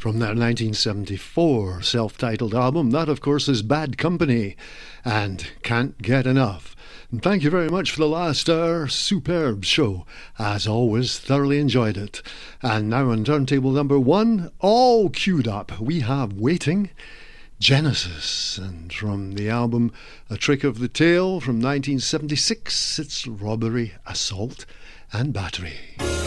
from their 1974 self-titled album. That, of course, is Bad Company and Can't Get Enough. And thank you very much for the last hour. Superb show. As always, thoroughly enjoyed it. And now on turntable number 1, all queued up, we have Waiting, Genesis, and from the album A Trick of the Tail from 1976, it's Robbery, Assault and Battery.